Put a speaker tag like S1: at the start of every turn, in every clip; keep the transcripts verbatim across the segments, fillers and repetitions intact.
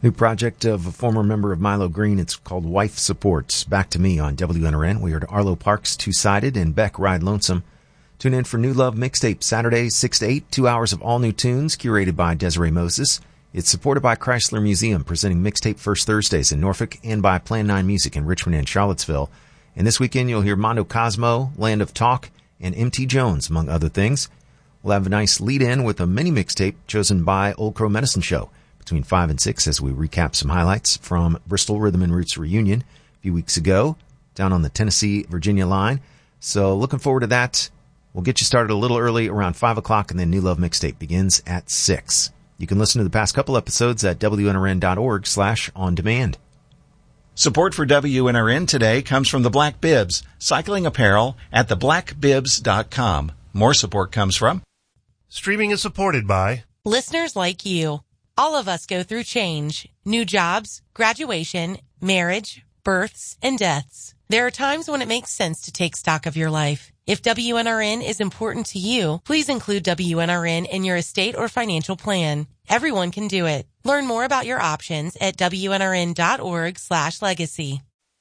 S1: New project of a former member of Milo Green. It's called Wife Supports. Back to Me on W N R N. We heard Arlo Parks, Two-Sided, and Beck, Ride Lonesome. Tune in for New Love Mixtape, Saturday, six to eight, two hours of all new tunes, curated by Desiree Moses. It's supported by Chrysler Museum, presenting Mixtape First Thursdays in Norfolk, and by Plan nine Music in Richmond and Charlottesville. And this weekend, you'll hear Mondo Cosmo, Land of Talk, and M T Jones, among other things. We'll have a nice lead-in with a mini mixtape chosen by Old Crow Medicine Show between five and six as we recap some highlights from Bristol Rhythm and Roots reunion a few weeks ago down on the Tennessee-Virginia line. So looking forward to that. We'll get you started a little early around five o'clock, and then New Love Mixtape begins at six. You can listen to the past couple episodes at W N R N dot org slash on demand.
S2: Support for W N R N today comes from the Black Bibs, cycling apparel at the black bibs dot com. More support comes from
S3: Streaming is supported by
S4: listeners like you. All of us go through change, new jobs, graduation, marriage, births, and deaths. There are times when it makes sense to take stock of your life. If W N R N is important to you, please include W N R N in your estate or financial plan. Everyone can do it. Learn more about your options at W N R N dot org slash legacy.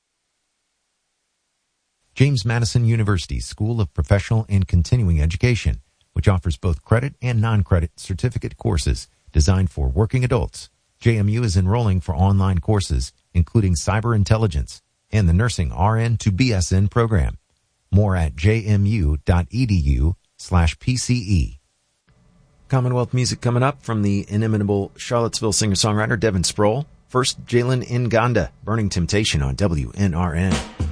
S1: James Madison University's School of Professional and Continuing Education, which offers both credit and non-credit certificate courses designed for working adults. J M U is enrolling for online courses, including cyber intelligence and the nursing R N to B S N program. More at jmu.edu slash PCE. Commonwealth music coming up from the inimitable Charlottesville singer-songwriter Devin Sproul. First, Jalen Nganda, Burning Temptation on W N R N.